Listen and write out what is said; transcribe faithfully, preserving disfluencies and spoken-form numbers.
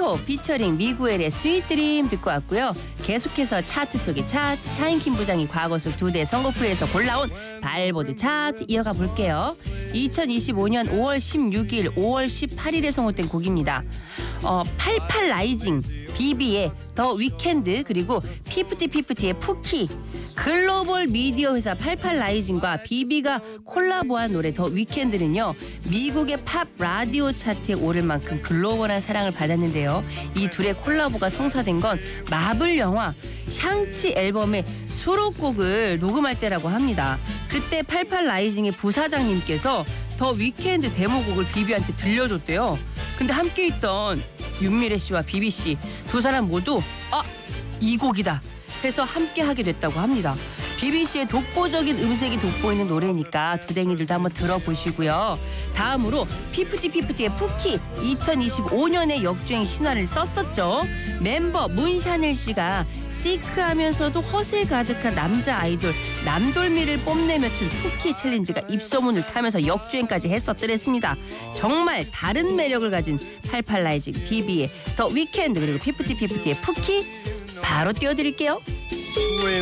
샤이로 피처링 미구엘의 스윗 드림 듣고 왔고요. 계속해서 차트 속의 차트 샤인킴 부장이 과거 속 두 대 선거프에서 골라온 발보드 차트 이어가 볼게요. 이천이십오년 오월 십육일, 오월 십팔일에 선곡된 곡입니다. 어, 팔십팔 라이징, 비비의 더 위켄드, 그리고 피프티 피프티의 푸키. 글로벌 미디어 회사 팔십팔 라이징과 비비가 콜라보한 노래 더 위켄드는요, 미국의 팝 라디오 차트에 오를 만큼 글로벌한 사랑을 받았는데요. 이 둘의 콜라보가 성사된 건 마블 영화 샹치 앨범의 수록곡을 녹음할 때라고 합니다. 그때 팔십팔 라이징의 부사장님께서 더 위켄드 데모곡을 비비한테 들려줬대요. 근데 함께 있던 윤미래 씨와 비비 씨 두 사람 모두 아, 이 곡이다 해서 함께 하게 됐다고 합니다. 비비 씨의 독보적인 음색이 돋보이는 노래니까 두댕이들도 한번 들어보시고요. 다음으로 피프티 피프티의 푸키, 이천이십오년에 역주행 신화를 썼었죠. 멤버 문샤넬 씨가 시크하면서도 허세 가득한 남자 아이돌 남돌미를 뽐내며 춘 푸키 챌린지가 입소문을 타면서 역주행까지 했었더랬습니다. 정말 다른 매력을 가진 팔십팔 라이징, 비비의 더 위켄드, 그리고 피프티 피프티의 푸키 바로 띄워드릴게요.